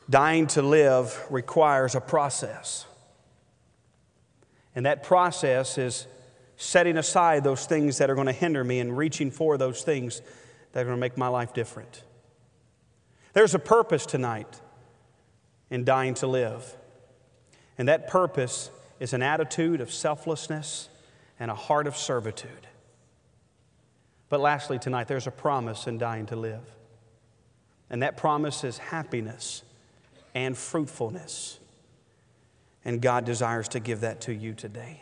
Dying to live requires a process. And that process is setting aside those things that are going to hinder me and reaching for those things that are going to make my life different. There's a purpose tonight in dying to live. And that purpose is an attitude of selflessness and a heart of servitude. But lastly tonight, there's a promise in dying to live. And that promise is happiness and fruitfulness. And God desires to give that to you today.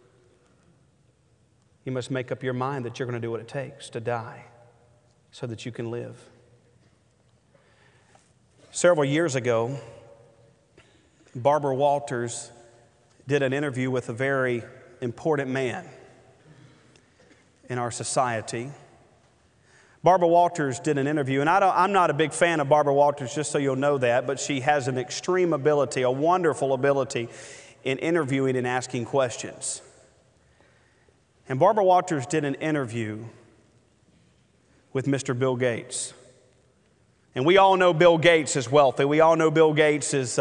You must make up your mind that you're going to do what it takes to die so that you can live. Several years ago, Barbara Walters did an interview with a very important man in our society. Barbara Walters did an interview, and I'm not a big fan of Barbara Walters, just so you'll know that, but she has an extreme ability, a wonderful ability in interviewing and asking questions. And Barbara Walters did an interview with Mr. Bill Gates. And we all know Bill Gates is wealthy. We all know Bill Gates has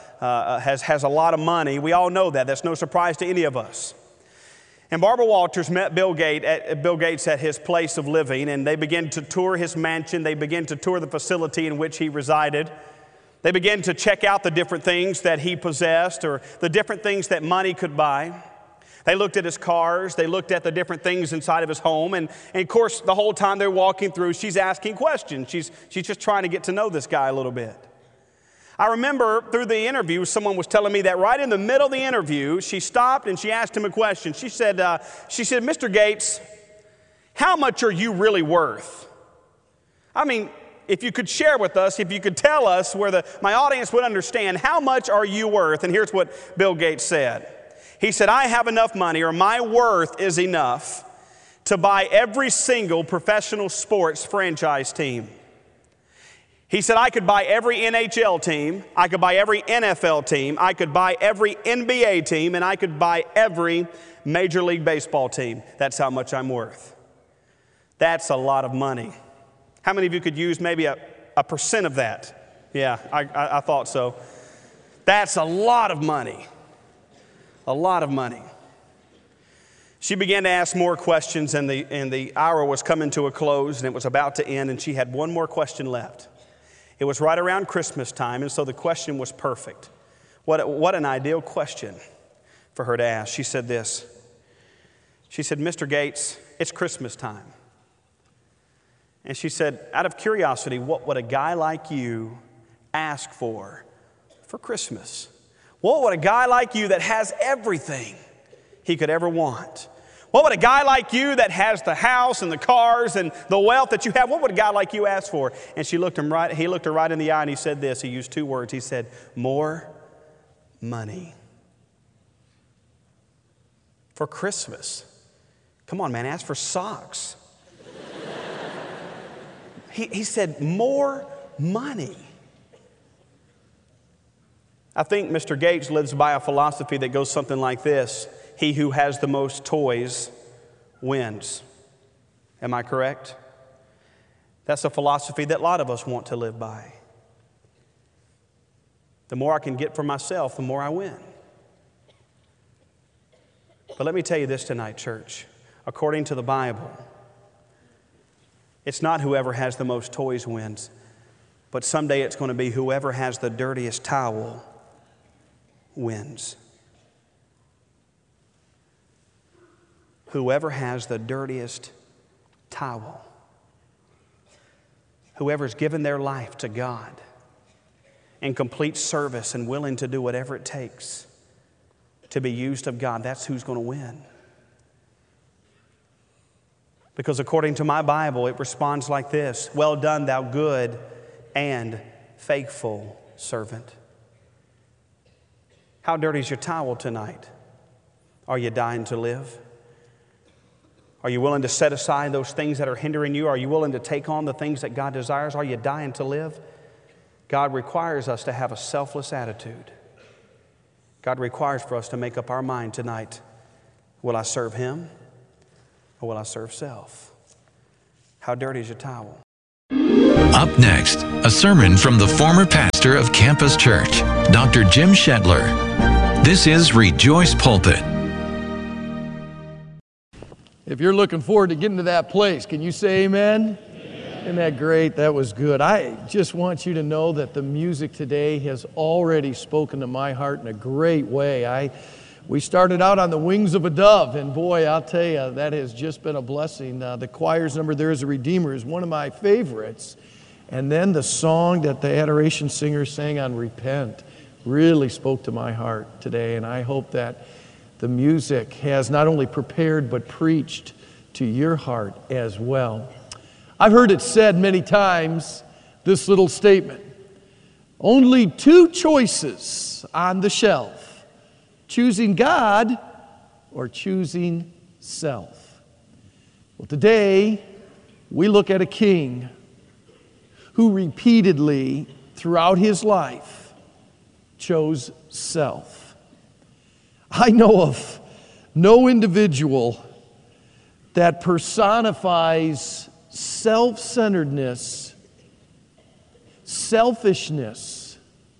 a lot of money. We all know that. That's no surprise to any of us. And Barbara Walters met Bill Gates at his place of living, and they began to tour his mansion. They began to tour the facility in which he resided. They began to check out the different things that he possessed or the different things that money could buy. They looked at his cars. They looked at the different things inside of his home. And of course, the whole time they're walking through, she's asking questions. She's just trying to get to know this guy a little bit. I remember through the interview, someone was telling me that right in the middle of the interview, she stopped and she asked him a question. She said, Mr. Gates, how much are you really worth? I mean, if you could share with us, if you could tell us where my audience would understand, how much are you worth? And here's what Bill Gates said. He said, I have enough money, or my worth is enough to buy every single professional sports franchise team. He said, I could buy every NHL team, I could buy every NFL team, I could buy every NBA team, and I could buy every Major League Baseball team. That's how much I'm worth. That's a lot of money. How many of you could use maybe a percent of that? Yeah, I thought so. That's a lot of money. A lot of money. She began to ask more questions, and the hour was coming to a close, and it was about to end, and she had one more question left. It was right around Christmas time, and so the question was perfect. What an ideal question for her to ask. She said this. She said, Mr. Gates, it's Christmas time. And she said, out of curiosity, what would a guy like you ask for Christmas? What would a guy like you that has everything he could ever want? What would a guy like you that has the house and the cars and the wealth that you have, what would a guy like you ask for? And he looked her right in the eye and he said this. He used two words. He said, more money. For Christmas. Come on, man, ask for socks. He said, more money. I think Mr. Gates lives by a philosophy that goes something like this. He who has the most toys wins. Am I correct? That's a philosophy that a lot of us want to live by. The more I can get for myself, the more I win. But let me tell you this tonight, church. According to the Bible, it's not whoever has the most toys wins, but someday it's going to be whoever has the dirtiest towel wins. Whoever has the dirtiest towel, whoever's given their life to God in complete service and willing to do whatever it takes to be used of God, that's who's going to win. Because according to my Bible, it responds like this: well done, thou good and faithful servant. How dirty is your towel tonight? Are you dying to live? Are you willing to set aside those things that are hindering you? Are you willing to take on the things that God desires? Are you dying to live? God requires us to have a selfless attitude. God requires for us to make up our mind tonight. Will I serve Him or will I serve self? How dirty is your towel? Up next, a sermon from the former pastor of Campus Church, Dr. Jim Shetler. This is Rejoice Pulpit. If you're looking forward to getting to that place, can you say amen? Isn't that great? That was good. I just want you to know that the music today has already spoken to my heart in a great way. We started out on the Wings of a Dove, and boy, I'll tell you, that has just been a blessing. The choir's number, There Is a Redeemer, is one of my favorites. And then the song that the adoration singers sang on Repent really spoke to my heart today, and I hope that the music has not only prepared but preached to your heart as well. I've heard it said many times, this little statement: only two choices on the shelf, choosing God or choosing self. Well, today we look at a king who repeatedly throughout his life chose self. I know of no individual that personifies self-centeredness, selfishness,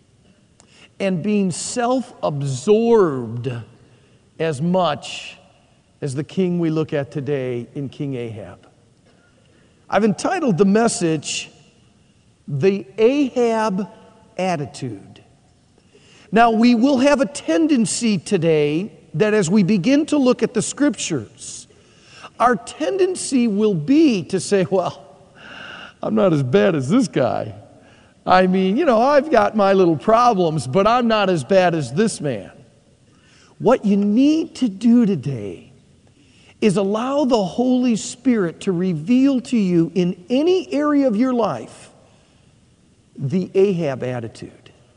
and being self-absorbed as much as the king we look at today in King Ahab. I've entitled the message, The Ahab Attitude. Now, we will have a tendency today that as we begin to look at the Scriptures, our tendency will be to say, well, I'm not as bad as this guy. I mean, I've got my little problems, but I'm not as bad as this man. What you need to do today is allow the Holy Spirit to reveal to you in any area of your life the Ahab attitude.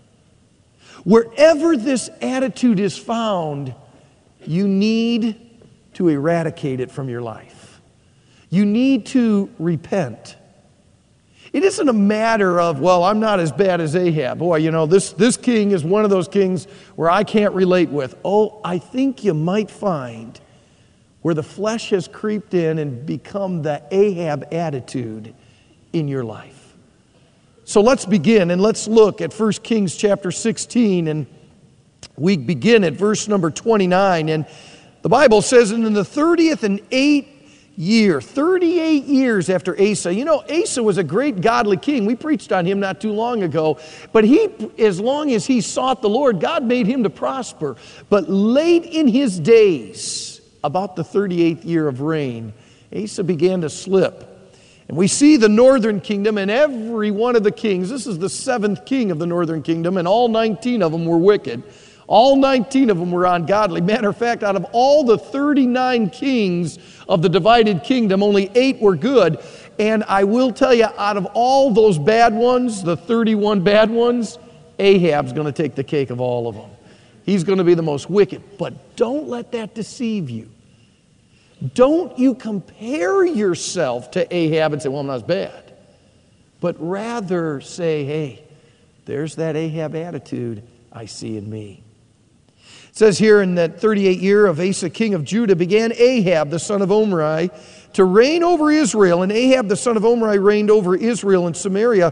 Wherever this attitude is found, you need to eradicate it from your life. You need to repent. It isn't a matter of, well, I'm not as bad as Ahab. Boy, this king is one of those kings where I can't relate with. Oh, I think you might find where the flesh has creeped in and become the Ahab attitude in your life. So let's begin and let's look at 1 Kings chapter 16, and we begin at verse number 29. And the Bible says, and in the 38th year, 38 years after Asa. Asa was a great godly king. We preached on him not too long ago. But as long as he sought the Lord, God made him to prosper. But late in his days, about the 38th year of reign, Asa began to slip. And we see the northern kingdom and every one of the kings. This is the 7th king of the northern kingdom, and all 19 of them were wicked. All 19 of them were ungodly. Matter of fact, out of all the 39 kings of the divided kingdom, only 8 were good. And I will tell you, out of all those bad ones, the 31 bad ones, Ahab's going to take the cake of all of them. He's going to be the most wicked. But don't let that deceive you. Don't you compare yourself to Ahab and say, well, I'm not as bad. But rather say, hey, there's that Ahab attitude I see in me. It says here, in that 38th year of Asa, king of Judah, began Ahab, the son of Omri, to reign over Israel. And Ahab, the son of Omri, reigned over Israel and Samaria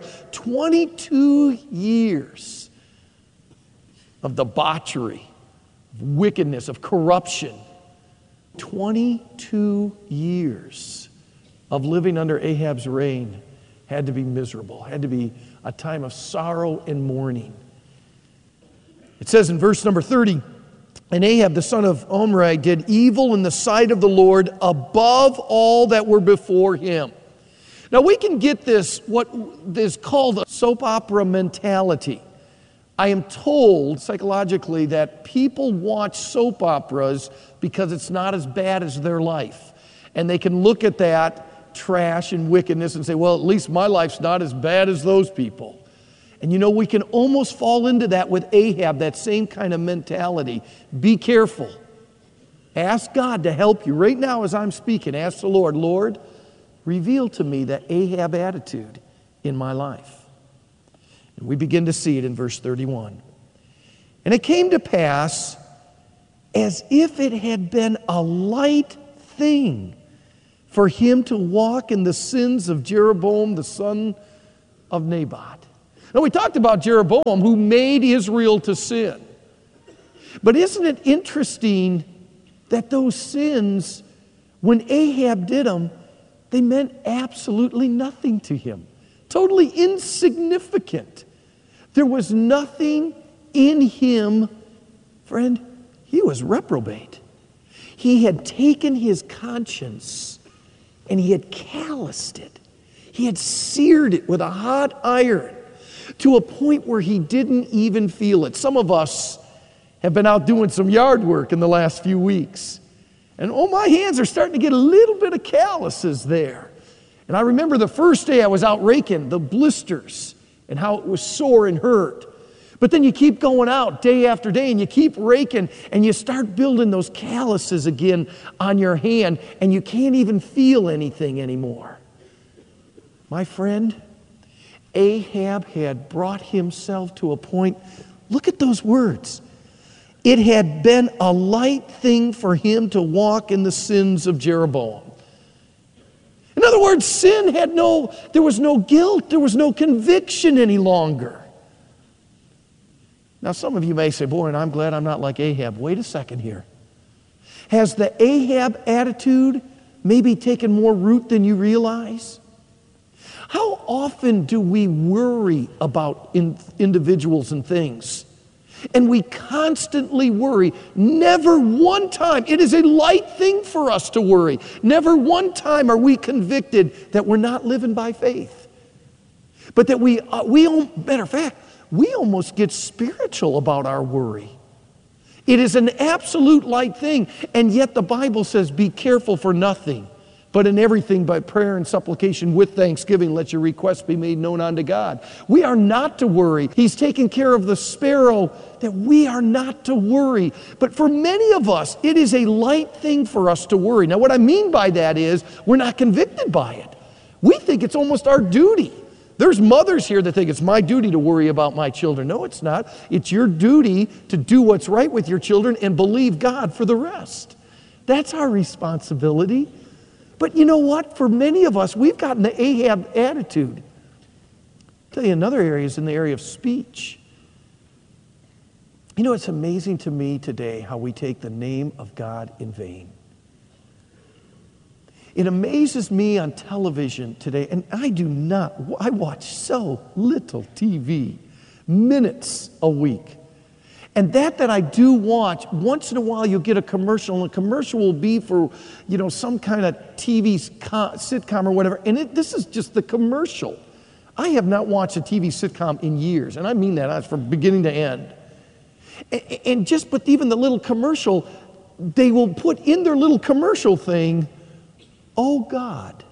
22 years of debauchery, of wickedness, of corruption. 22 years of living under Ahab's reign had to be miserable, had to be a time of sorrow and mourning. It says in verse number 30, and Ahab the son of Omri did evil in the sight of the Lord above all that were before him. Now we can get this, what is called a soap opera mentality. I am told psychologically that people watch soap operas because it's not as bad as their life. And they can look at that trash and wickedness and say, well, at least my life's not as bad as those people. And we can almost fall into that with Ahab, that same kind of mentality. Be careful. Ask God to help you. Right now as I'm speaking, ask the Lord, Lord, reveal to me that Ahab attitude in my life. And we begin to see it in verse 31. And it came to pass, as if it had been a light thing for him to walk in the sins of Jeroboam, the son of Naboth. Now, we talked about Jeroboam, who made Israel to sin. But isn't it interesting that those sins, when Ahab did them, they meant absolutely nothing to him? Totally insignificant. There was nothing in him. Friend, he was reprobate. He had taken his conscience and he had calloused it. He had seared it with a hot iron to a point where he didn't even feel it. Some of us have been out doing some yard work in the last few weeks. And my hands are starting to get a little bit of calluses there. And I remember the first day I was out raking, the blisters and how it was sore and hurt. But then you keep going out day after day and you keep raking and you start building those calluses again on your hand and you can't even feel anything anymore. My friend, Ahab had brought himself to a point, look at those words. It had been a light thing for him to walk in the sins of Jeroboam. In other words, sin had there was no guilt, there was no conviction any longer. Now, some of you may say, boy, and I'm glad I'm not like Ahab. Wait a second here. Has the Ahab attitude maybe taken more root than you realize? How often do we worry about individuals and things? And we constantly worry. Never one time, it is a light thing for us to worry. Never one time are we convicted that we're not living by faith. But that matter of fact, we almost get spiritual about our worry. It is an absolute light thing, and yet the Bible says, be careful for nothing, but in everything by prayer and supplication with thanksgiving, let your requests be made known unto God. We are not to worry. He's taken care of the sparrow, that we are not to worry. But for many of us, it is a light thing for us to worry. Now, what I mean by that is we're not convicted by it. We think it's almost our duty. There's mothers here that think it's my duty to worry about my children. No, it's not. It's your duty to do what's right with your children and believe God for the rest. That's our responsibility. But you know what? For many of us, we've gotten the Ahab attitude. I'll tell you, another area is in the area of speech. You know, it's amazing to me today how we take the name of God in vain. It amazes me on television today, and I watch so little TV, minutes a week. And that I do watch, once in a while you'll get a commercial, and a commercial will be for, some kind of TV sitcom or whatever, and this is just the commercial. I have not watched a TV sitcom in years, and I mean that from beginning to end. But even the little commercial, they will put in their little commercial thing, oh God.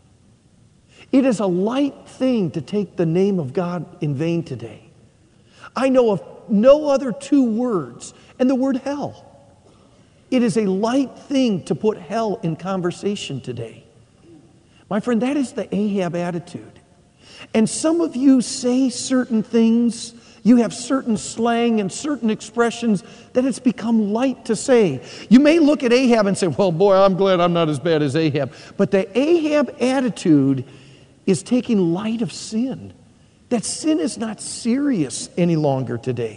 It is a light thing to take the name of God in vain today. I know of no other two words, and the word hell. It is a light thing to put hell in conversation today. My friend, that is the Ahab attitude. And some of you say certain things, you have certain slang and certain expressions that it's become light to say. You may look at Ahab and say, well, boy, I'm glad I'm not as bad as Ahab. But the Ahab attitude is taking light of sin. That sin is not serious any longer today.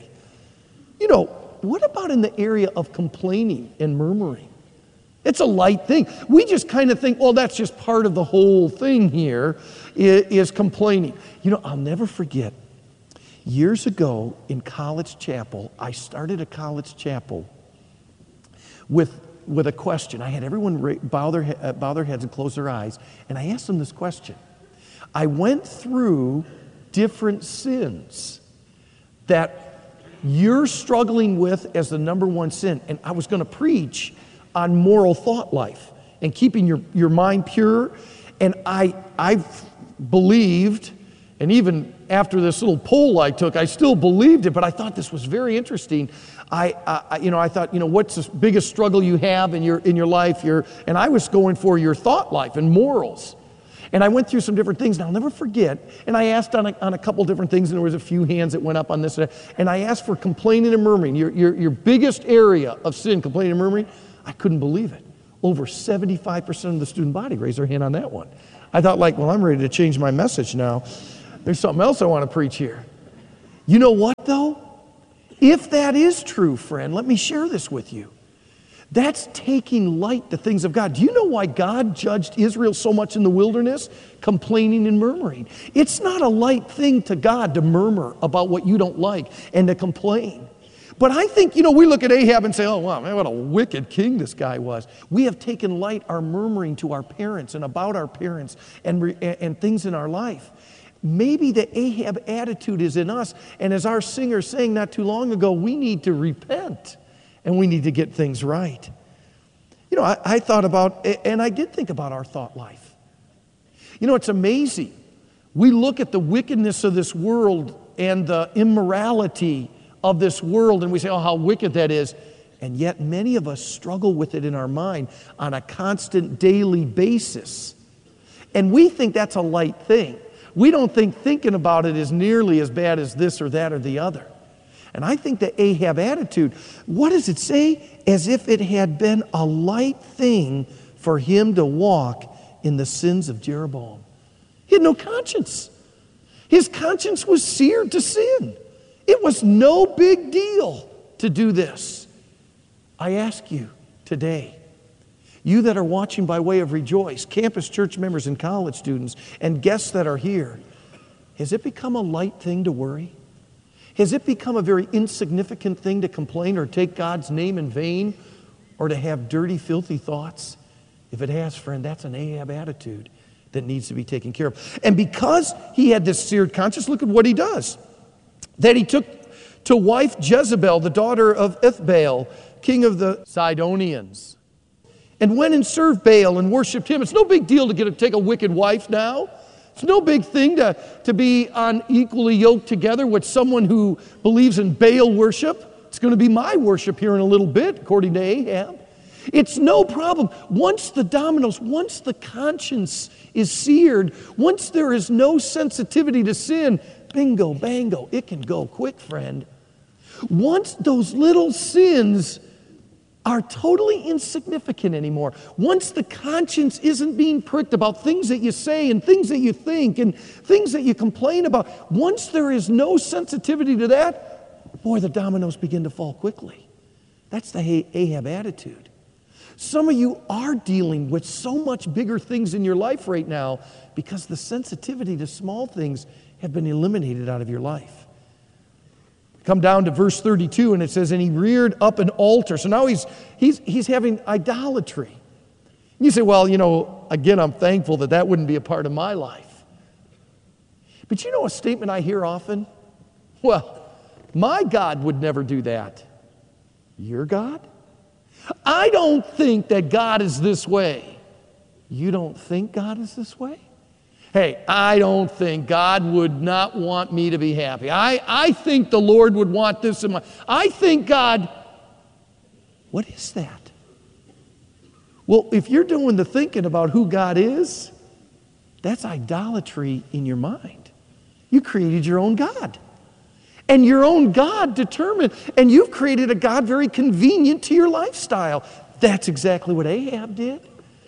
What about in the area of complaining and murmuring? It's a light thing. We just kind of think, well, that's just part of the whole thing here, is complaining. I'll never forget, years ago in College Chapel, I started a College Chapel with a question. I had everyone bow their heads and close their eyes, and I asked them this question. I went through different sins that you're struggling with as the number one sin. And I was going to preach on moral thought life and keeping your mind pure. And I've believed, and even after this little poll I took, I still believed it, but I thought this was very interesting. I thought, what's the biggest struggle you have in your life? And I was going for your thought life and morals. And I went through some different things, and I'll never forget. And I asked on a couple different things, and there was a few hands that went up on this. And I asked for complaining and murmuring. Your biggest area of sin, complaining and murmuring. I couldn't believe it. Over 75% of the student body raised their hand on that one. I thought, I'm ready to change my message now. There's something else I want to preach here. You know what, though? If that is true, friend, let me share this with you. That's taking light to things of God. Do you know why God judged Israel so much in the wilderness? Complaining and murmuring. It's not a light thing to God to murmur about what you don't like and to complain. But I think, we look at Ahab and say, oh, wow, man, what a wicked king this guy was. We have taken light our murmuring to our parents and about our parents and things in our life. Maybe the Ahab attitude is in us, and as our singer sang not too long ago, we need to repent and we need to get things right. I thought about, and I did think about our thought life. It's amazing. We look at the wickedness of this world and the immorality of this world, and we say, oh, how wicked that is. And yet many of us struggle with it in our mind on a constant daily basis. And we think that's a light thing. We don't think thinking about it is nearly as bad as this or that or the other. And I think the Ahab attitude, what does it say? As if it had been a light thing for him to walk in the sins of Jeroboam. He had no conscience. His conscience was seared to sin. It was no big deal to do this. I ask you today, you that are watching by way of Rejoice, campus church members and college students, and guests that are here, has it become a light thing to worry? Has it become a very insignificant thing to complain or take God's name in vain or to have dirty, filthy thoughts? If it has, friend, that's an Ahab attitude that needs to be taken care of. And because he had this seared conscience, look at what he does. That he took to wife Jezebel, the daughter of Ethbaal, king of the Sidonians, and went and served Baal and worshipped him. It's no big deal to take a wicked wife now. It's no big thing to be unequally yoked together with someone who believes in Baal worship. It's going to be my worship here in a little bit, according to Ahab. It's no problem. Once the conscience is seared, once there is no sensitivity to sin, bingo, bango, it can go quick, friend. Once those little sins are totally insignificant anymore. Once the conscience isn't being pricked about things that you say and things that you think and things that you complain about, once there is no sensitivity to that, boy, the dominoes begin to fall quickly. That's the Ahab attitude. Some of you are dealing with so much bigger things in your life right now because the sensitivity to small things have been eliminated out of your life. Come down to verse 32, and it says, and he reared up an altar. So now he's having idolatry. And you say, well, again, I'm thankful that wouldn't be a part of my life. But a statement I hear often? Well, my God would never do that. Your God? I don't think that God is this way. You don't think God is this way? Hey, I don't think God would not want me to be happy. I think the Lord would want this in my... I think God... What is that? Well, if you're doing the thinking about who God is, that's idolatry in your mind. You created your own God. And your own God determined, and you've created a God very convenient to your lifestyle. That's exactly what Ahab did.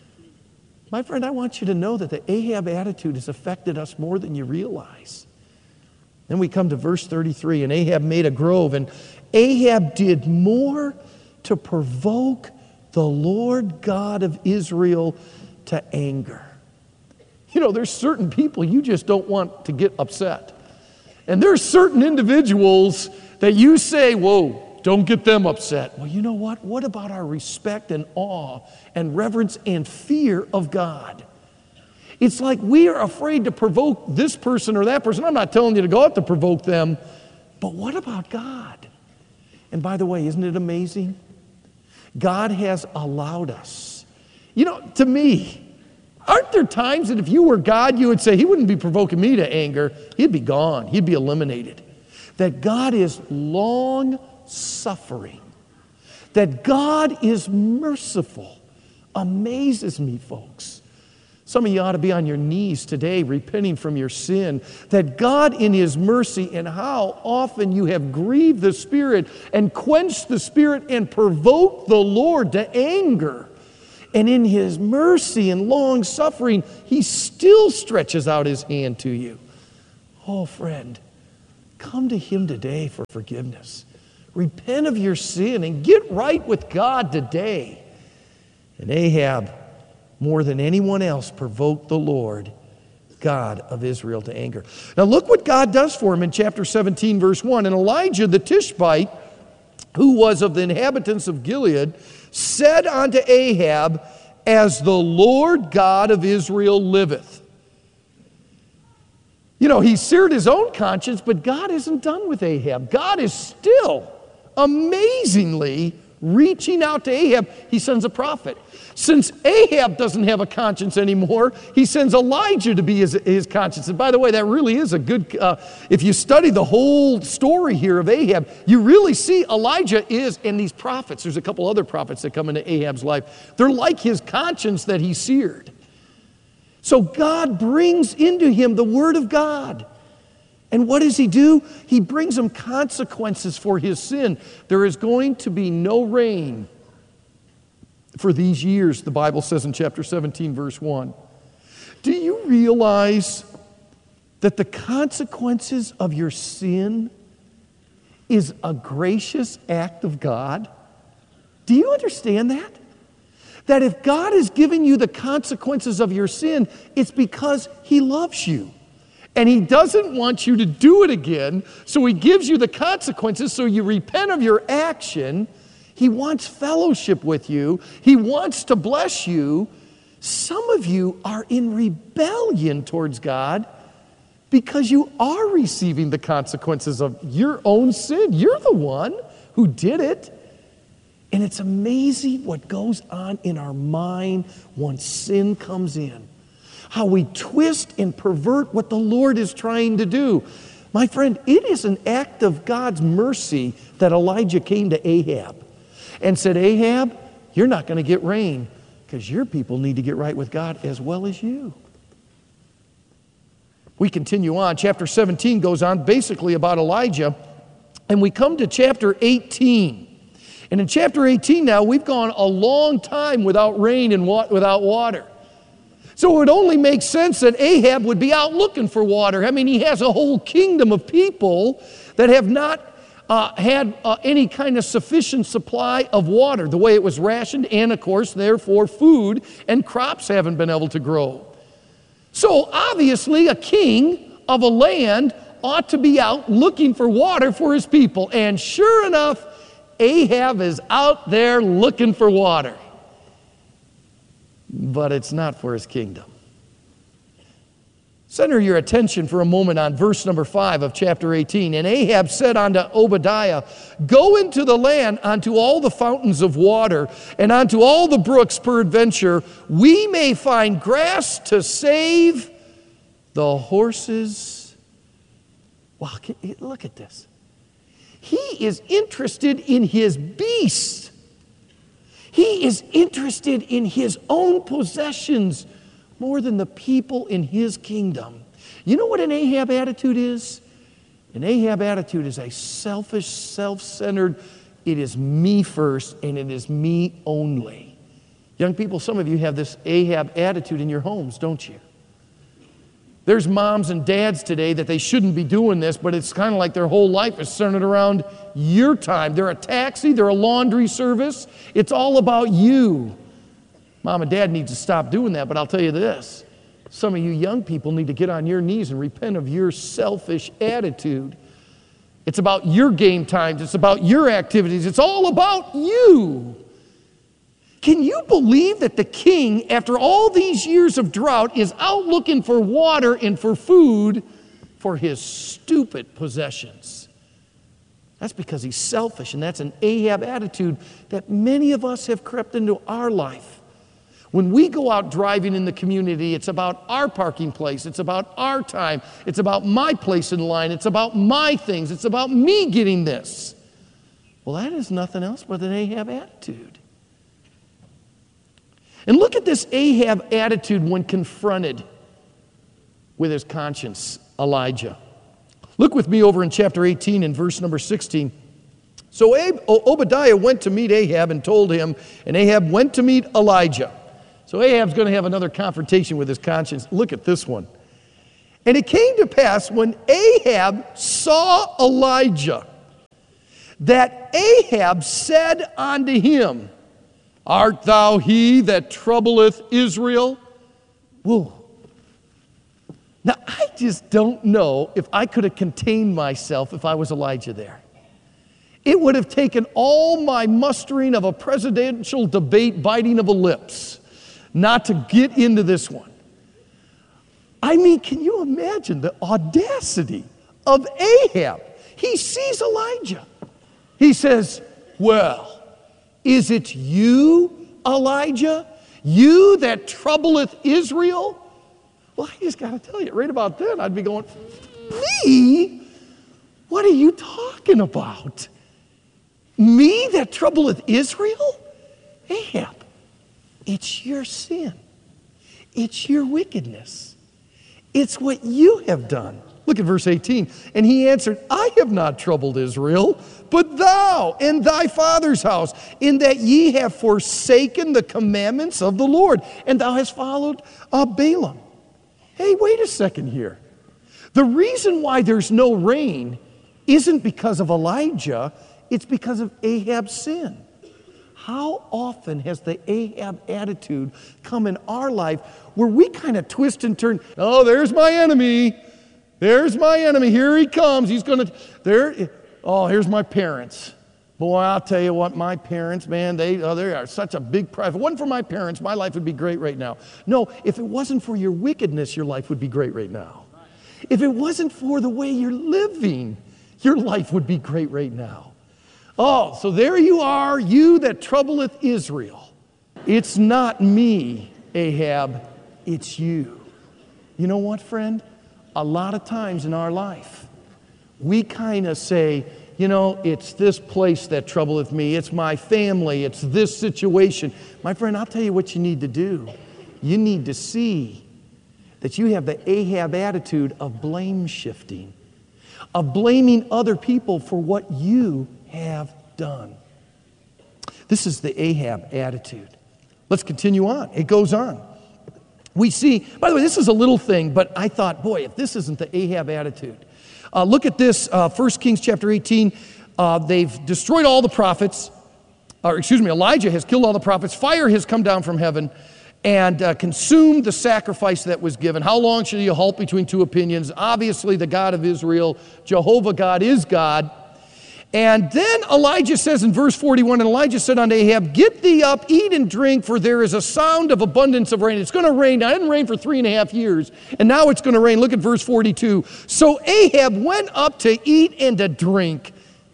My friend, I want you to know that the Ahab attitude has affected us more than you realize. Then we come to verse 33, and Ahab made a grove, and Ahab did more to provoke the Lord God of Israel to anger. There's certain people you just don't want to get upset. And there's certain individuals that you say, whoa, don't get them upset. Well, you know what? What about our respect and awe and reverence and fear of God? It's like we are afraid to provoke this person or that person. I'm not telling you to go out to provoke them, but what about God? And by the way, isn't it amazing? God has allowed us. To me, aren't there times that if you were God, you would say, he wouldn't be provoking me to anger. He'd be gone. He'd be eliminated. That God is long-suffering. That God is merciful amazes me, folks. Some of you ought to be on your knees today repenting from your sin. That God in His mercy, and how often you have grieved the Spirit and quenched the Spirit and provoked the Lord to anger. And in His mercy and long suffering, He still stretches out His hand to you. Oh, friend, come to him today for forgiveness. Repent of your sin and get right with God today. And Ahab, more than anyone else, provoked the Lord, God of Israel, to anger. Now look what God does for him in chapter 17, verse 1. And Elijah the Tishbite, who was of the inhabitants of Gilead, said unto Ahab, as the Lord God of Israel liveth. You know, he seared his own conscience, but God isn't done with Ahab. God is still amazingly reaching out to Ahab. He sends a prophet. Since Ahab doesn't have a conscience anymore, he sends Elijah to be his conscience. And by the way, that really is a good, if you study the whole story here of Ahab, you really see Elijah is, and these prophets, there's a couple other prophets that come into Ahab's life, they're like his conscience that he seared. So God brings into him the Word of God. And what does he do? He brings him consequences for his sin. There is going to be no rain for these years, the Bible says in chapter 17, verse 1. Do you realize that the consequences of your sin is a gracious act of God? Do you understand that? That if God is giving you the consequences of your sin, it's because He loves you. And He doesn't want you to do it again, so He gives you the consequences so you repent of your action. He wants fellowship with you. He wants to bless you. Some of you are in rebellion towards God because you are receiving the consequences of your own sin. You're the one who did it. And it's amazing what goes on in our mind once sin comes in. How we twist and pervert what the Lord is trying to do. My friend, it is an act of God's mercy that Elijah came to Ahab and said, Ahab, you're not going to get rain because your people need to get right with God as well as you. We continue on. Chapter 17 goes on basically about Elijah, and we come to chapter 18. And in chapter 18 now, we've gone a long time without rain and without water. So it would only make sense that Ahab would be out looking for water. I mean, he has a whole kingdom of people that have not had any kind of sufficient supply of water, the way it was rationed, and of course, therefore, food and crops haven't been able to grow. So obviously, a king of a land ought to be out looking for water for his people. And sure enough, Ahab is out there looking for water. But it's not for his kingdom. Center your attention for a moment on verse number 5 of chapter 18. And Ahab said unto Obadiah, go into the land unto all the fountains of water, and unto all the brooks peradventure, we may find grass to save the horses. Wow, look at this. He is interested in his beasts. He is interested in his own possessions more than the people in his kingdom. You know what an Ahab attitude is? An Ahab attitude is a selfish, self-centered, it is me first and it is me only. Young people, some of you have this Ahab attitude in your homes, don't you? There's moms and dads today that they shouldn't be doing this, but it's kind of like their whole life is centered around your time. They're a taxi, they're a laundry service. It's all about you. Mom and dad need to stop doing that, but I'll tell you this. Some of you young people need to get on your knees and repent of your selfish attitude. It's about your game times. It's about your activities. It's all about you. Can you believe that the king, after all these years of drought, is out looking for water and for food for his stupid possessions? That's because he's selfish, and that's an Ahab attitude that many of us have crept into our life. When we go out driving in the community, it's about our parking place. It's about our time. It's about my place in line. It's about my things. It's about me getting this. Well, that is nothing else but an Ahab attitude. And look at this Ahab attitude when confronted with his conscience, Elijah. Look with me over in chapter 18 and verse number 16. So Obadiah went to meet Ahab and told him, and Ahab went to meet Elijah. So Ahab's going to have another confrontation with his conscience. Look at this one. And it came to pass when Ahab saw Elijah, that Ahab said unto him, Art thou he that troubleth Israel? Whoa. Now, I just don't know if I could have contained myself if I was Elijah there. It would have taken all my mustering of a presidential debate, biting of a lips, not to get into this one. I mean, can you imagine the audacity of Ahab? He sees Elijah. He says, well, is it you, Elijah? You that troubleth Israel? Well, I just got to tell you, right about then, I'd be going, me? What are you talking about? Me that troubleth Israel? Ahab, it's your sin. It's your wickedness. It's what you have done. Look at verse 18. And he answered, I have not troubled Israel, but thou and thy father's house, in that ye have forsaken the commandments of the Lord, and thou hast followed Balaam. Hey, wait a second here. The reason why there's no rain isn't because of Elijah, it's because of Ahab's sin. How often has the Ahab attitude come in our life where we kind of twist and turn, oh, there's my enemy. There's my enemy. Here he comes. He's going to, here's my parents. Boy, I'll tell you what, my parents, man, they are such a big prize. If it wasn't for my parents, my life would be great right now. No, if it wasn't for your wickedness, your life would be great right now. If it wasn't for the way you're living, your life would be great right now. Oh, so there you are, you that troubleth Israel. It's not me, Ahab, it's you. You know what, friend? A lot of times in our life, we kind of say, you know, it's this place that troubleth me, it's my family, it's this situation. My friend, I'll tell you what you need to do. You need to see that you have the Ahab attitude of blame shifting, of blaming other people for what you have done. This is the Ahab attitude. Let's continue on. It goes on. We see, by the way, this is a little thing, but I thought, boy, if this isn't the Ahab attitude. Look at this, 1 Kings chapter 18. They've destroyed all the prophets. Elijah has killed all the prophets. Fire has come down from heaven and consumed the sacrifice that was given. How long shall you halt between two opinions? Obviously, the God of Israel, Jehovah God, is God. And then Elijah says in verse 41, and Elijah said unto Ahab, Get thee up, eat and drink, for there is a sound of abundance of rain. It's going to rain. Now, it didn't rain for 3.5 years, and now it's going to rain. Look at verse 42. So Ahab went up to eat and to drink.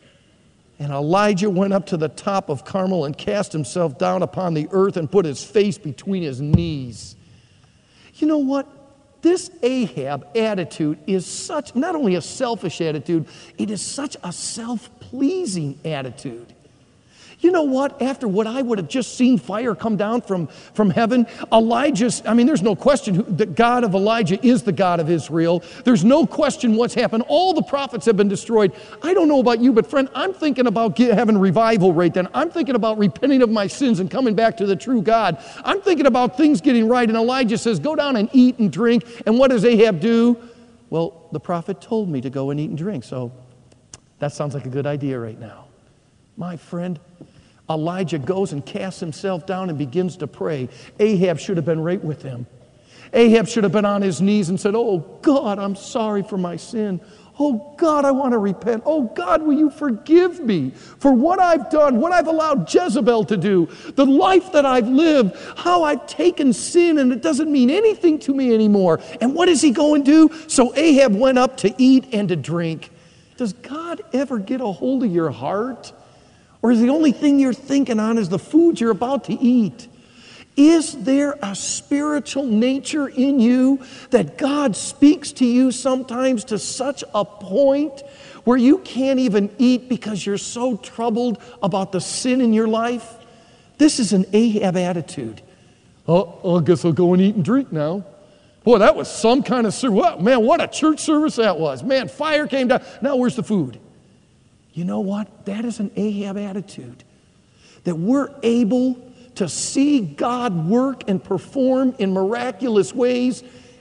And Elijah went up to the top of Carmel and cast himself down upon the earth and put his face between his knees. You know what? This Ahab attitude is such, not only a selfish attitude, it is such a self-pleasing attitude. You know what? After what I would have just seen fire come down from heaven, there's no question the God of Elijah is the God of Israel. There's no question what's happened. All the prophets have been destroyed. I don't know about you, but friend, I'm thinking about having revival right then. I'm thinking about repenting of my sins and coming back to the true God. I'm thinking about things getting right, and Elijah says, go down and eat and drink. And what does Ahab do? Well, the prophet told me to go and eat and drink, so that sounds like a good idea right now. My friend, Elijah goes and casts himself down and begins to pray. Ahab should have been right with him. Ahab should have been on his knees and said, oh God, I'm sorry for my sin. Oh God, I want to repent. Oh God, will you forgive me for what I've done, what I've allowed Jezebel to do, the life that I've lived, how I've taken sin and it doesn't mean anything to me anymore. And what does he go and do? So Ahab went up to eat and to drink. Does God ever get a hold of your heart? Or is the only thing you're thinking on is the food you're about to eat? Is there a spiritual nature in you that God speaks to you sometimes to such a point where you can't even eat because you're so troubled about the sin in your life? This is an Ahab attitude. Oh, I guess I'll go and eat and drink now. Boy, that was some kind of service. Man, what a church service that was. Man, fire came down. Now where's the food? You know what? That is an Ahab attitude. That we're able to see God work and perform in miraculous ways,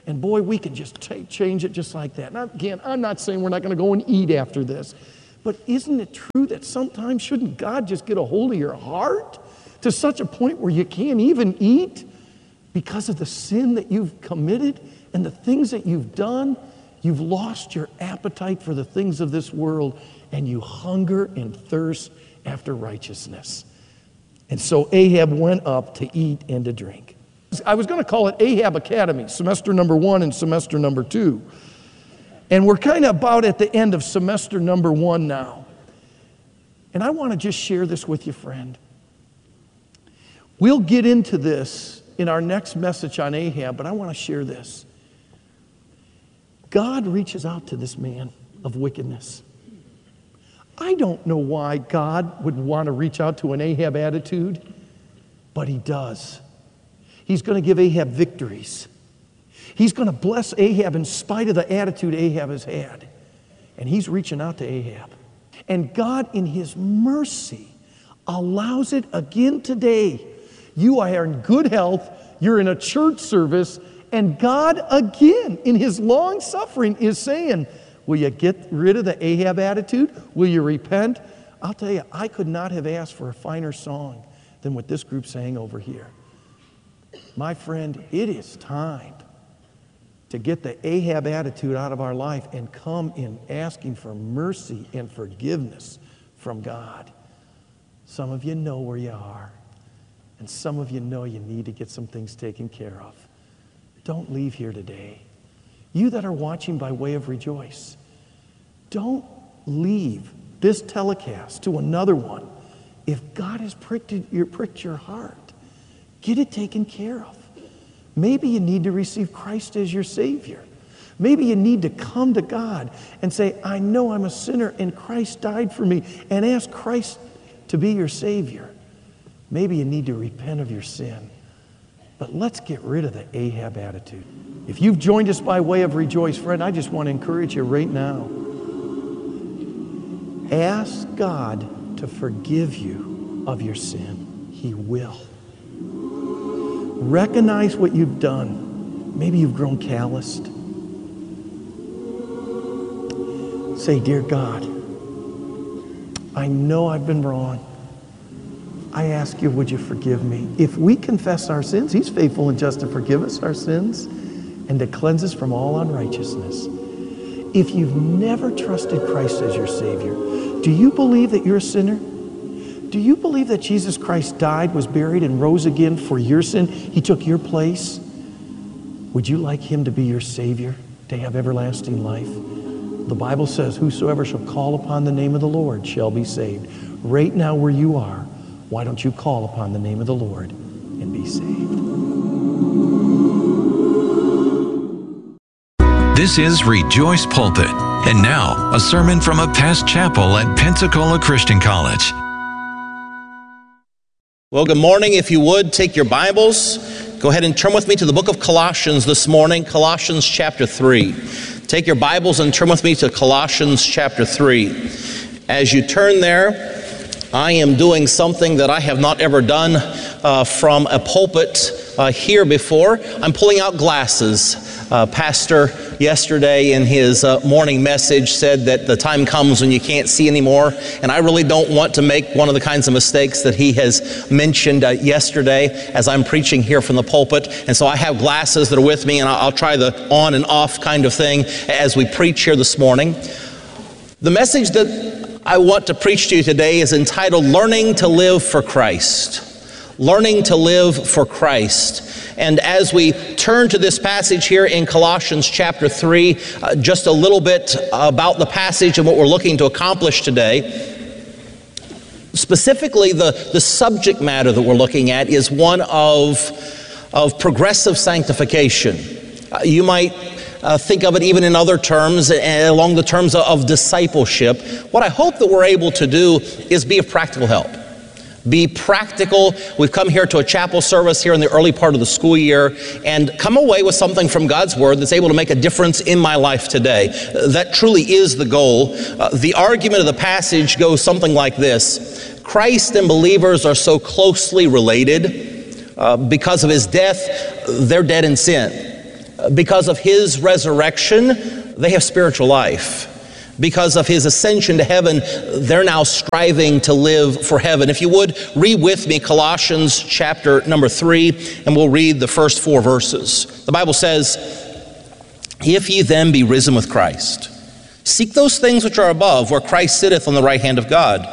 And boy, we can just change it just like that. Now, again, I'm not saying we're not going to go and eat after this, but isn't it true that sometimes shouldn't God just get a hold of your heart to such a point where you can't even eat because of the sin that you've committed and the things that you've done? You've lost your appetite for the things of this world, and you hunger and thirst after righteousness. And so Ahab went up to eat and to drink. I was going to call it Ahab Academy, semester number 1 and semester number 2. And we're kind of about at the end of semester number 1 now. And I want to just share this with you, friend. We'll get into this in our next message on Ahab, but I want to share this. God reaches out to this man of wickedness. I don't know why God would want to reach out to an Ahab attitude, but he does. He's going to give Ahab victories. He's going to bless Ahab in spite of the attitude Ahab has had. And he's reaching out to Ahab. And God, in his mercy, allows it again today. You are in good health. You're in a church service. And God, again, in his long suffering, is saying, will you get rid of the Ahab attitude? Will you repent? I'll tell you, I could not have asked for a finer song than what this group sang over here. My friend, it is time to get the Ahab attitude out of our life and come in asking for mercy and forgiveness from God. Some of you know where you are, and some of you know you need to get some things taken care of. Don't leave here today. You that are watching by way of Rejoice, don't leave this telecast to another one. If God has pricked your heart, get it taken care of. Maybe you need to receive Christ as your Savior. Maybe you need to come to God and say, I know I'm a sinner and Christ died for me, and ask Christ to be your Savior. Maybe you need to repent of your sin. But let's get rid of the Ahab attitude. If you've joined us by way of Rejoice, friend, I just want to encourage you right now. Ask God to forgive you of your sin. He will. Recognize what you've done. Maybe you've grown calloused. Say, dear God, I know I've been wrong. I ask you, would you forgive me? If we confess our sins, He's faithful and just to forgive us our sins and to cleanse us from all unrighteousness. If you've never trusted Christ as your Savior, do you believe that you're a sinner? Do you believe that Jesus Christ died, was buried, and rose again for your sin? He took your place. Would you like Him to be your Savior, to have everlasting life? The Bible says, whosoever shall call upon the name of the Lord shall be saved. Right now where you are, why don't you call upon the name of the Lord and be saved? This is Rejoice Pulpit. And now, a sermon from a past chapel at Pensacola Christian College. Well, good morning. If you would, take your Bibles. Go ahead and turn with me to the book of Colossians this morning, Colossians chapter 3. Take your Bibles and turn with me to Colossians chapter 3. As you turn there, I am doing something that I have not ever done from a pulpit here before. I'm pulling out glasses. Pastor yesterday in his morning message said that the time comes when you can't see anymore, and I really don't want to make one of the kinds of mistakes that he has mentioned yesterday as I'm preaching here from the pulpit. And so I have glasses that are with me, and I'll try the on and off kind of thing as we preach here this morning. The message that I want to preach to you today is entitled Learning to Live for Christ. Learning to live for Christ. And as we turn to this passage here in Colossians chapter 3, just a little bit about the passage and what we're looking to accomplish today. Specifically, the subject matter that we're looking at is one of progressive sanctification. You might think of it even in other terms, along the terms of discipleship. What I hope that we're able to do is be of practical help. Be practical. We've come here to a chapel service here in the early part of the school year and come away with something from God's Word that's able to make a difference in my life today. That truly is the goal. The argument of the passage goes something like this. Christ and believers are so closely related. Because of His death, they're dead in sin. Because of his resurrection, they have spiritual life. Because of his ascension to heaven, they're now striving to live for heaven. If you would, read with me Colossians chapter number 3, and we'll read the first 4 verses. The Bible says, "If ye then be risen with Christ, seek those things which are above, where Christ sitteth on the right hand of God.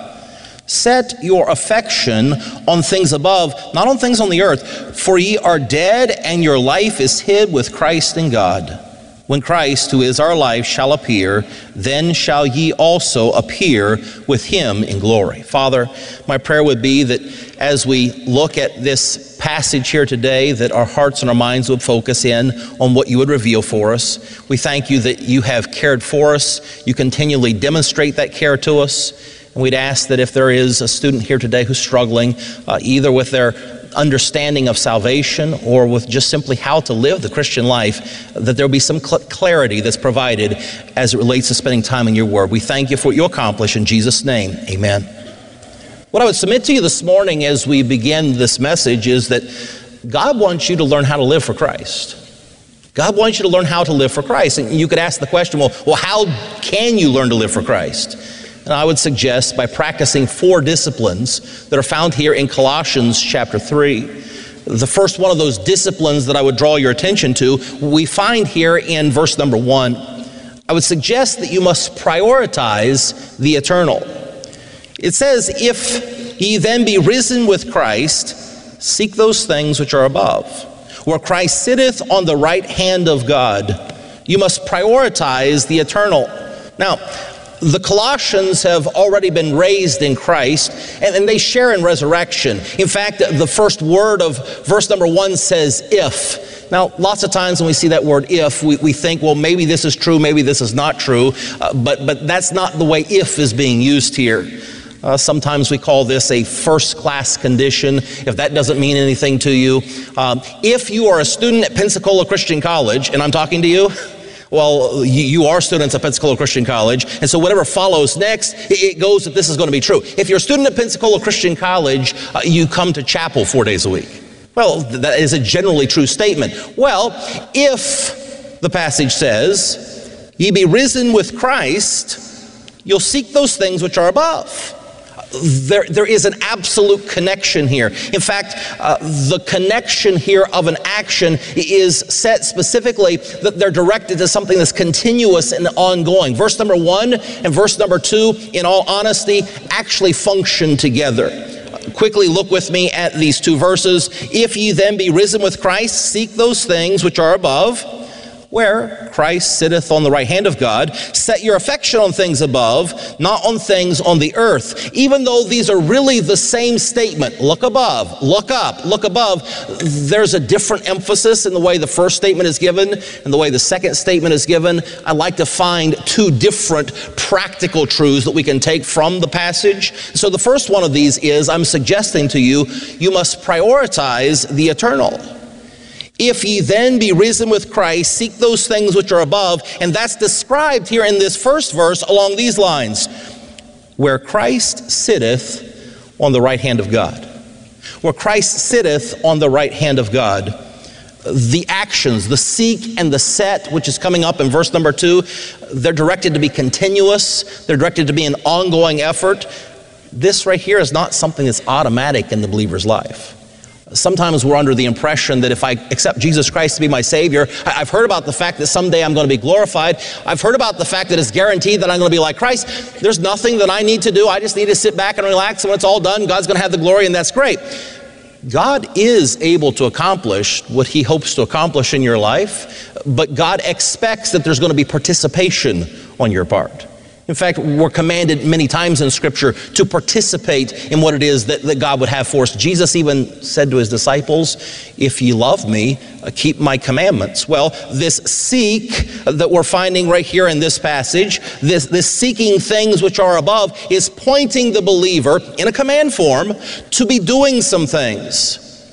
Set your affection on things above, not on things on the earth. For ye are dead, and your life is hid with Christ in God. When Christ, who is our life, shall appear, then shall ye also appear with him in glory." Father, my prayer would be that as we look at this passage here today, that our hearts and our minds would focus in on what you would reveal for us. We thank you that you have cared for us. You continually demonstrate that care to us. And we'd ask that if there is a student here today who's struggling, either with their understanding of salvation or with just simply how to live the Christian life, that there'll be some clarity that's provided as it relates to spending time in your word. We thank you for what you accomplish in Jesus' name. Amen. What I would submit to you this morning as we begin this message is that God wants you to learn how to live for Christ. God wants you to learn how to live for Christ. And you could ask the question, well, how can you learn to live for Christ? And I would suggest by practicing 4 disciplines that are found here in Colossians chapter 3. The first one of those disciplines that I would draw your attention to, we find here in verse number 1. I would suggest that you must prioritize the eternal. It says, "If ye then be risen with Christ, seek those things which are above, where Christ sitteth on the right hand of God." You must prioritize the eternal. Now, the Colossians have already been raised in Christ, and they share in resurrection. In fact, the first word of verse number 1 says, "if." Now, lots of times when we see that word "if," we think, well, maybe this is true, maybe this is not true, but that's not the way "if" is being used here. Sometimes we call this a first-class condition, if that doesn't mean anything to you. If you are a student at Pensacola Christian College, and I'm talking to you, well, you are students at Pensacola Christian College, and so whatever follows next, it goes that this is going to be true. If you're a student at Pensacola Christian College, you come to chapel 4 days a week. Well, that is a generally true statement. Well, if the passage says, "Ye be risen with Christ," you'll seek those things which are above. There is an absolute connection here. In fact, the connection here of an action is set specifically that they're directed to something that's continuous and ongoing. Verse number 1 and verse number 2, in all honesty, actually function together. Quickly look with me at these 2 verses. "If ye then be risen with Christ, seek those things which are above, where Christ sitteth on the right hand of God. Set your affection on things above, not on things on the earth." Even though these are really the same statement, look above, look up, look above, there's a different emphasis in the way the first statement is given and the way the second statement is given. I like to find 2 different practical truths that we can take from the passage. So the first one of these is, I'm suggesting to you, you must prioritize the eternal. "If ye then be risen with Christ, seek those things which are above," and that's described here in this first verse along these lines, "where Christ sitteth on the right hand of God." Where Christ sitteth on the right hand of God. The actions, the seek and the set, which is coming up in verse number 2, they're directed to be continuous. They're directed to be an ongoing effort. This right here is not something that's automatic in the believer's life. Sometimes we're under the impression that if I accept Jesus Christ to be my Savior, I've heard about the fact that someday I'm going to be glorified. I've heard about the fact that it's guaranteed that I'm going to be like Christ. There's nothing that I need to do. I just need to sit back and relax, and when it's all done, God's going to have the glory, and that's great. God is able to accomplish what He hopes to accomplish in your life, but God expects that there's going to be participation on your part. In fact, we're commanded many times in Scripture to participate in what it is that God would have for us. Jesus even said to His disciples, "If ye love me, keep my commandments." Well, this seek that we're finding right here in this passage, this seeking things which are above, is pointing the believer in a command form to be doing some things.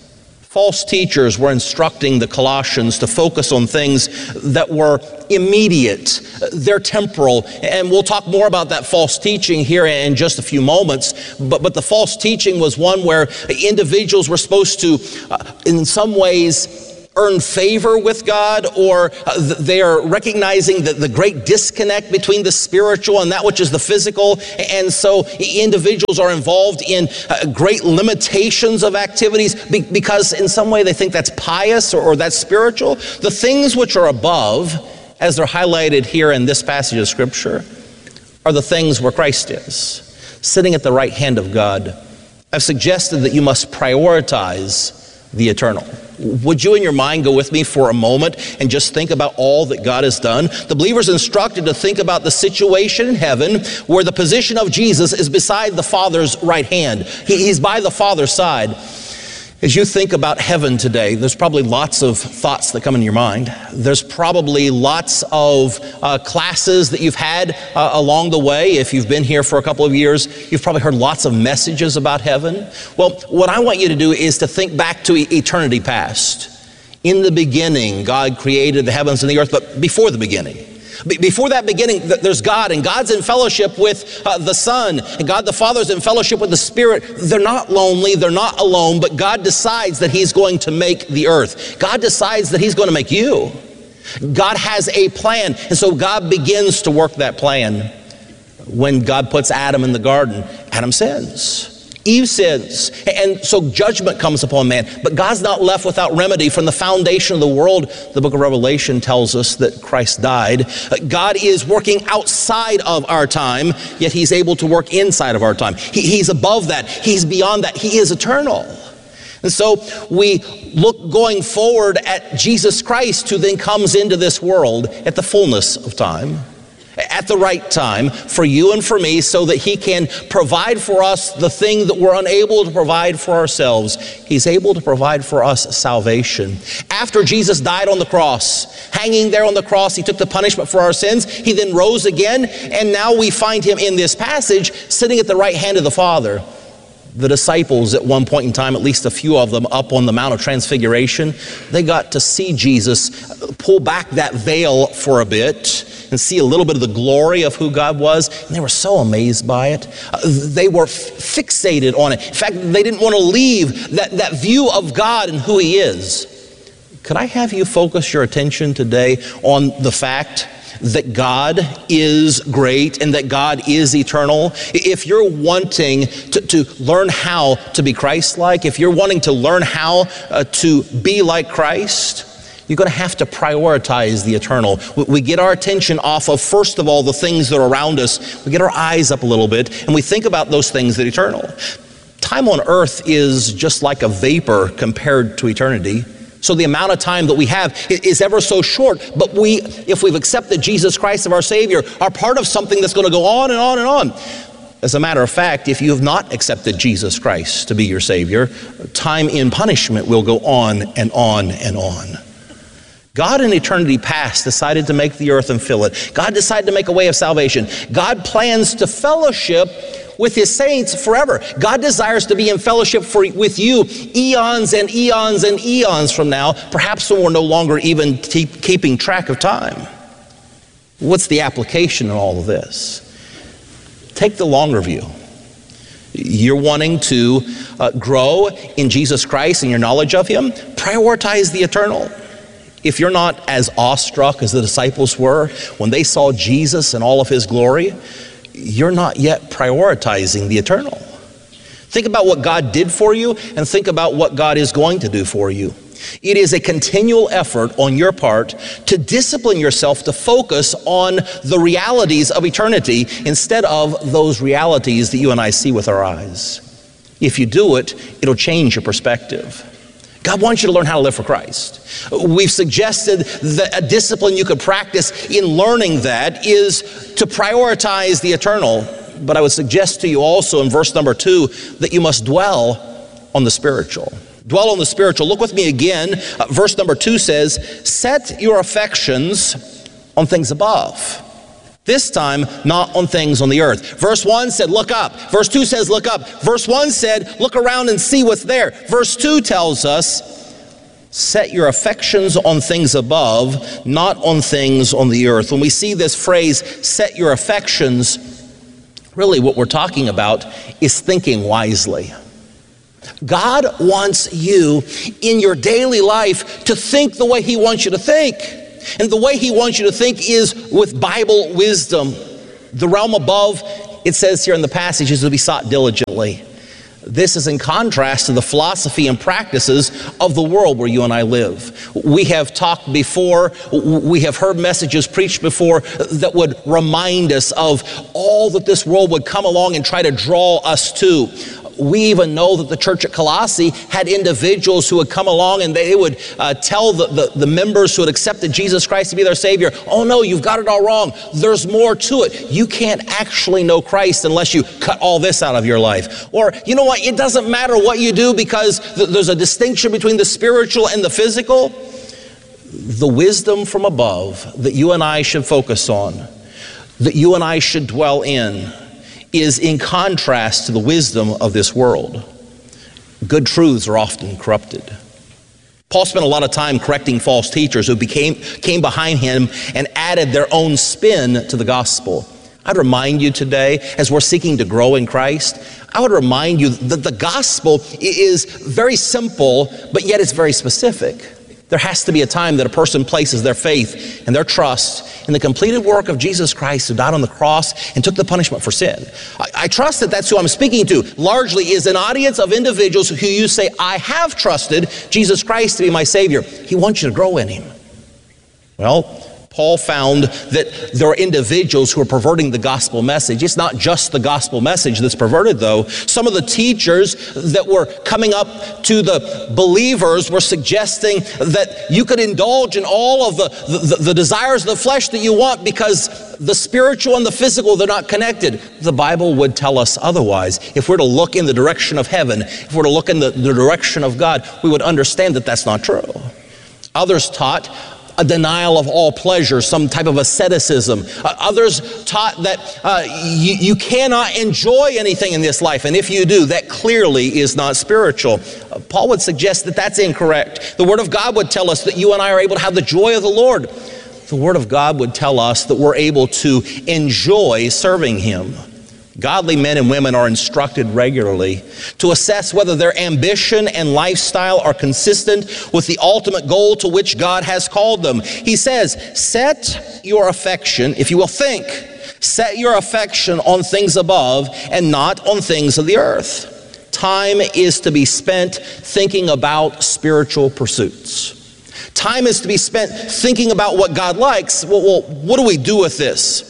False teachers were instructing the Colossians to focus on things that were immediate, they're temporal, and we'll talk more about that false teaching here in just a few moments, but the false teaching was one where individuals were supposed to, in some ways, earn favor with God, or they are recognizing the great disconnect between the spiritual and that which is the physical. And so individuals are involved in great limitations of activities because in some way they think that's pious or that's spiritual. The things which are above, as they're highlighted here in this passage of Scripture, are the things where Christ is, sitting at the right hand of God. I've suggested that you must prioritize the eternal. Would you in your mind go with me for a moment and just think about all that God has done? The believer's instructed to think about the situation in heaven where the position of Jesus is beside the Father's right hand. He's by the Father's side. As you think about heaven today, there's probably lots of thoughts that come in your mind. There's probably lots of classes that you've had along the way. If you've been here for a couple of years, you've probably heard lots of messages about heaven. Well, what I want you to do is to think back to eternity past. In the beginning, God created the heavens and the earth, but before the beginning. Before that beginning, there's God, and God's in fellowship with the Son, and God the Father's in fellowship with the Spirit. They're not lonely, they're not alone, but God decides that He's going to make the earth. God decides that He's going to make you. God has a plan, and so God begins to work that plan. When God puts Adam in the garden, Adam sins. Eve sins, and so judgment comes upon man. But God's not left without remedy. From the foundation of the world, the book of Revelation tells us that Christ died. God is working outside of our time, yet He's able to work inside of our time. He's above that. He's beyond that. He is eternal. And so we look going forward at Jesus Christ, who then comes into this world at the fullness of time, at the right time for you and for me, so that He can provide for us the thing that we're unable to provide for ourselves. He's able to provide for us salvation. After Jesus died on the cross, hanging there on the cross, He took the punishment for our sins. He then rose again, and now we find Him in this passage sitting at the right hand of the Father. The disciples at one point in time, at least a few of them up on the Mount of Transfiguration, they got to see Jesus pull back that veil for a bit and see a little bit of the glory of who God was, and they were so amazed by it. They were fixated on it. In fact, they didn't want to leave that view of God and who He is. Could I have you focus your attention today on the fact that God is great and that God is eternal? If you're wanting to learn how to be Christ-like, if you're wanting to learn how to be like Christ, you're going to have to prioritize the eternal. We get our attention off of, first of all, the things that are around us. We get our eyes up a little bit, and we think about those things that are eternal. Time on earth is just like a vapor compared to eternity. So the amount of time that we have is ever so short, but if we've accepted Jesus Christ as our Savior, are part of something that's going to go on and on and on. As a matter of fact, if you have not accepted Jesus Christ to be your Savior, time in punishment will go on and on and on. God in eternity past decided to make the earth and fill it. God decided to make a way of salvation. God plans to fellowship with His saints forever. God desires to be in fellowship with you eons and eons and eons from now, perhaps when we're no longer even keeping track of time. What's the application in all of this? Take the longer view. You're wanting to grow in Jesus Christ and your knowledge of Him. Prioritize the eternal. If you're not as awestruck as the disciples were when they saw Jesus in all of His glory, you're not yet prioritizing the eternal. Think about what God did for you and think about what God is going to do for you. It is a continual effort on your part to discipline yourself to focus on the realities of eternity instead of those realities that you and I see with our eyes. If you do it, it'll change your perspective. God wants you to learn how to live for Christ. We've suggested that a discipline you could practice in learning that is to prioritize the eternal. But I would suggest to you also in verse number 2 that you must dwell on the spiritual. Dwell on the spiritual. Look with me again. Verse number 2 says, set your affections on things above. This time, not on things on the earth. Verse 1 said, look up. Verse 2 says, look up. Verse 1 said, look around and see what's there. Verse 2 tells us, set your affections on things above, not on things on the earth. When we see this phrase, set your affections, really what we're talking about is thinking wisely. God wants you in your daily life to think the way He wants you to think. And the way He wants you to think is with Bible wisdom. The realm above, it says here in the passage, is to be sought diligently. This is in contrast to the philosophy and practices of the world where you and I live. We have talked before, we have heard messages preached before that would remind us of all that this world would come along and try to draw us to. We even know that the church at Colossae had individuals who would come along and they would tell the members who had accepted Jesus Christ to be their Savior, oh no, you've got it all wrong. There's more to it. You can't actually know Christ unless you cut all this out of your life. Or, you know what, it doesn't matter what you do because there's a distinction between the spiritual and the physical. The wisdom from above that you and I should focus on, that you and I should dwell in, is in contrast to the wisdom of this world. Good truths are often corrupted. Paul spent a lot of time correcting false teachers who came behind him and added their own spin to the gospel. I'd remind you today, as we're seeking to grow in Christ, I would remind you that the gospel is very simple, but yet it's very specific. There has to be a time that a person places their faith and their trust in the completed work of Jesus Christ, who died on the cross and took the punishment for sin. I trust that that's who I'm speaking to. Largely is an audience of individuals who you say, I have trusted Jesus Christ to be my Savior. He wants you to grow in Him. Well, Paul found that there are individuals who are perverting the gospel message. It's not just the gospel message that's perverted, though. Some of the teachers that were coming up to the believers were suggesting that you could indulge in all of the desires of the flesh that you want because the spiritual and the physical, they're not connected. The Bible would tell us otherwise. If we're to look in the direction of heaven, if we're to look in the direction of God, we would understand that that's not true. Others taught a denial of all pleasure, some type of asceticism. Others taught that you cannot enjoy anything in this life, and if you do, that clearly is not spiritual. Paul would suggest that that's incorrect. The Word of God would tell us that you and I are able to have the joy of the Lord. The Word of God would tell us that we're able to enjoy serving Him. Godly men and women are instructed regularly to assess whether their ambition and lifestyle are consistent with the ultimate goal to which God has called them. He says, set your affection, if you will think, set your affection on things above and not on things of the earth. Time is to be spent thinking about spiritual pursuits. Time is to be spent thinking about what God likes. Well, what do we do with this?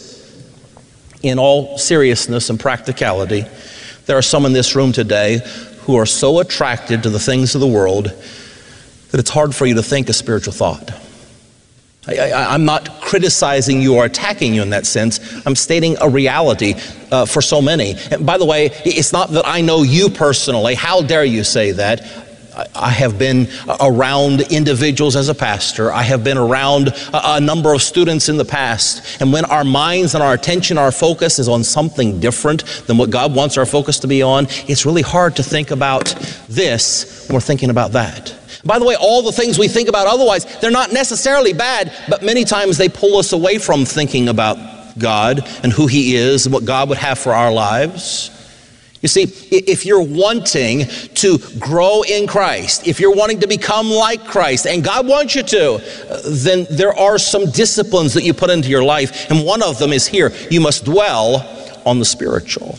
In all seriousness and practicality, there are some in this room today who are so attracted to the things of the world that it's hard for you to think a spiritual thought. I'm not criticizing you or attacking you in that sense. I'm stating a reality for so many. And by the way, it's not that I know you personally. How dare you say that? I have been around individuals as a pastor. I have been around a number of students in the past. And when our minds and our attention, our focus is on something different than what God wants our focus to be on, it's really hard to think about this when we're thinking about that. By the way, all the things we think about otherwise, they're not necessarily bad, but many times they pull us away from thinking about God and who He is and what God would have for our lives. You see, if you're wanting to grow in Christ, if you're wanting to become like Christ, and God wants you to, then there are some disciplines that you put into your life, and one of them is here. You must dwell on the spiritual.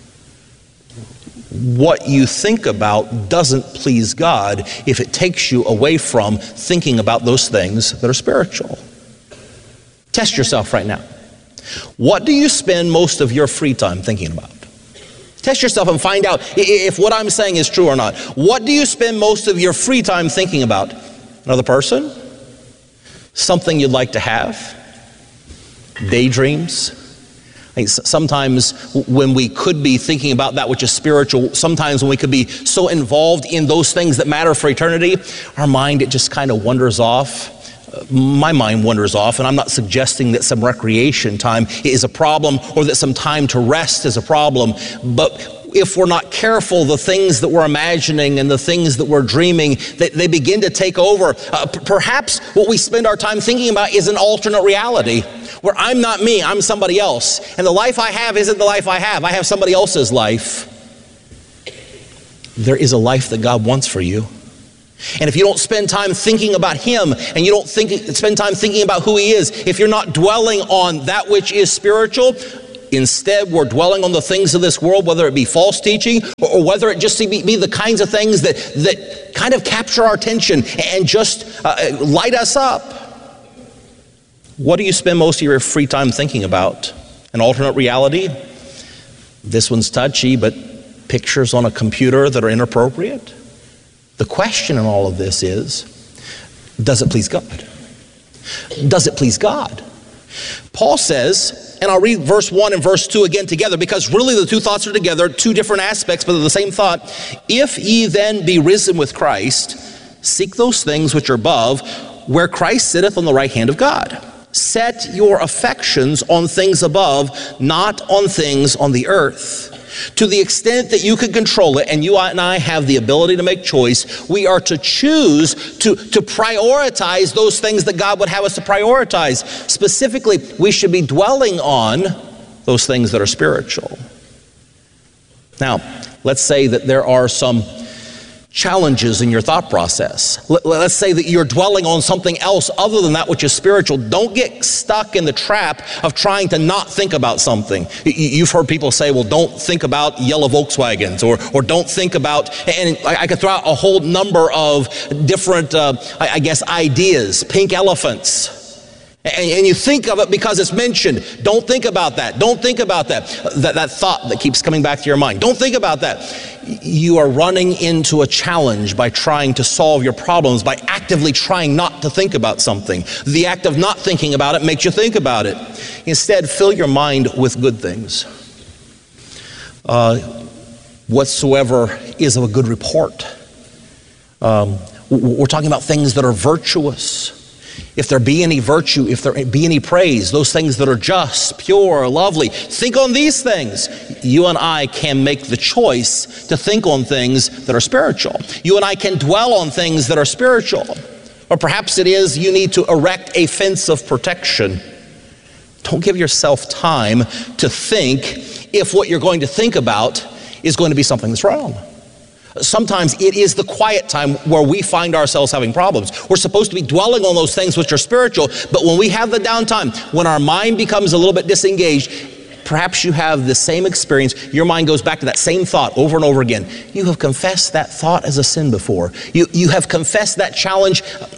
What you think about doesn't please God if it takes you away from thinking about those things that are spiritual. Test yourself right now. What do you spend most of your free time thinking about? Test yourself and find out if what I'm saying is true or not. What do you spend most of your free time thinking about? Another person? Something you'd like to have? Daydreams? Sometimes when we could be thinking about that which is spiritual, sometimes when we could be so involved in those things that matter for eternity, our mind, it just kind of wanders off. My mind wanders off, and I'm not suggesting that some recreation time is a problem or that some time to rest is a problem, but if we're not careful, the things that we're imagining and the things that we're dreaming, they begin to take over. Perhaps what we spend our time thinking about is an alternate reality where I'm not me, I'm somebody else, and the life I have isn't the life I have somebody else's life. there is a life that God wants for you. And if you don't spend time thinking about Him, and you don't spend time thinking about who He is, if you're not dwelling on that which is spiritual, instead we're dwelling on the things of this world, whether it be false teaching or whether it just be the kinds of things that kind of capture our attention and just light us up. What do you spend most of your free time thinking about? An alternate reality? This one's touchy, but pictures on a computer that are inappropriate? The question in all of this is, does it please God? Does it please God? Paul says, and I'll read verse 1 and verse 2 again together, because really the two thoughts are together, two different aspects, but they're the same thought. If ye then be risen with Christ, seek those things which are above, where Christ sitteth on the right hand of God. Set your affections on things above, not on things on the earth. To the extent that you can control it, and you and I have the ability to make choice, we are to choose to prioritize those things that God would have us to prioritize. Specifically, we should be dwelling on those things that are spiritual. Now, let's say that there are some challenges in your thought process. Let's say that you're dwelling on something else other than that which is spiritual. Don't get stuck in the trap of trying to not think about something. You've heard people say, well, don't think about yellow Volkswagens, or don't think about, and I could throw out a whole number of different, ideas, pink elephants. And you think of it because it's mentioned. Don't think about that. Don't think about that. That thought that keeps coming back to your mind. Don't think about that. You are running into a challenge by trying to solve your problems, by actively trying not to think about something. The act of not thinking about it makes you think about it. Instead, fill your mind with good things. Whatsoever is of a good report. We're talking about things that are virtuous. If there be any virtue, if there be any praise, those things that are just, pure, lovely, think on these things. You and I can make the choice to think on things that are spiritual. You and I can dwell on things that are spiritual. Or perhaps it is you need to erect a fence of protection. Don't give yourself time to think if what you're going to think about is going to be something that's wrong. Sometimes it is the quiet time where we find ourselves having problems. We're supposed to be dwelling on those things which are spiritual, but when we have the downtime, when our mind becomes a little bit disengaged, perhaps you have the same experience. Your mind goes back to that same thought over and over again. You have confessed that thought as a sin before. You have confessed that challenge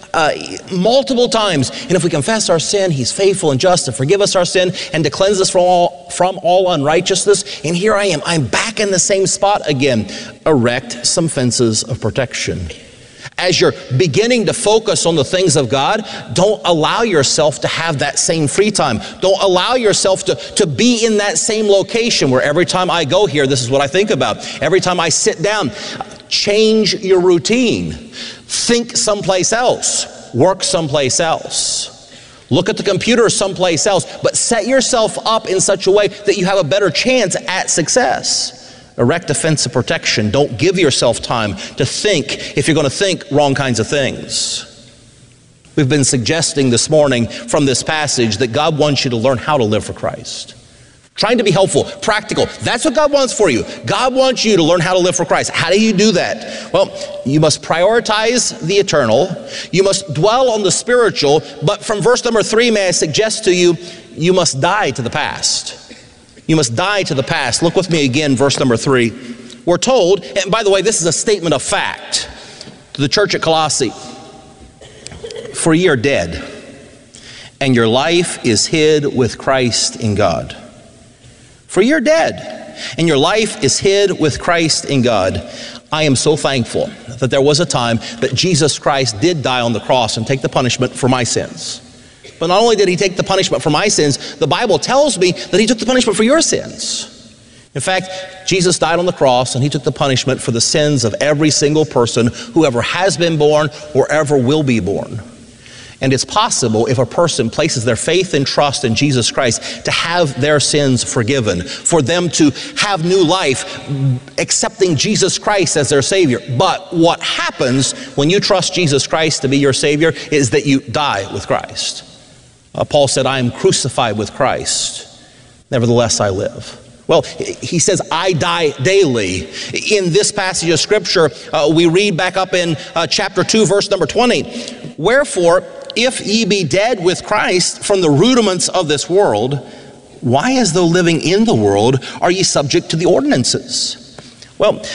multiple times. And if we confess our sin, He's faithful and just to forgive us our sin and to cleanse us from all unrighteousness. And here I am. I'm back in the same spot again. Erect some fences of protection. As you're beginning to focus on the things of God, don't allow yourself to have that same free time. Don't allow yourself to be in that same location where every time I go here, this is what I think about. Every time I sit down, change your routine. Think someplace else. Work someplace else. Look at the computer someplace else. But set yourself up in such a way that you have a better chance at success. Erect a fence of protection. Don't give yourself time to think if you're going to think wrong kinds of things. We've been suggesting this morning from this passage that God wants you to learn how to live for Christ. Trying to be helpful, practical. That's what God wants for you. God wants you to learn how to live for Christ. How do you do that? Well, you must prioritize the eternal. You must dwell on the spiritual. But from verse number 3, may I suggest to you, you must die to the past. You must die to the past. Look with me again, verse number 3. We're told, and by the way, this is a statement of fact to the church at Colossae. For ye are dead, and your life is hid with Christ in God. For ye are dead, and your life is hid with Christ in God. I am so thankful that there was a time that Jesus Christ did die on the cross and take the punishment for my sins. But not only did He take the punishment for my sins, the Bible tells me that He took the punishment for your sins. In fact, Jesus died on the cross and He took the punishment for the sins of every single person who ever has been born or ever will be born. And it's possible, if a person places their faith and trust in Jesus Christ, to have their sins forgiven, for them to have new life, accepting Jesus Christ as their Savior. But what happens when you trust Jesus Christ to be your Savior is that you die with Christ. Paul said, I am crucified with Christ. Nevertheless, I live. Well, he says, I die daily. In this passage of Scripture, we read back up in chapter 2, verse number 20. Wherefore, if ye be dead with Christ from the rudiments of this world, why as though living in the world are ye subject to the ordinances? Well,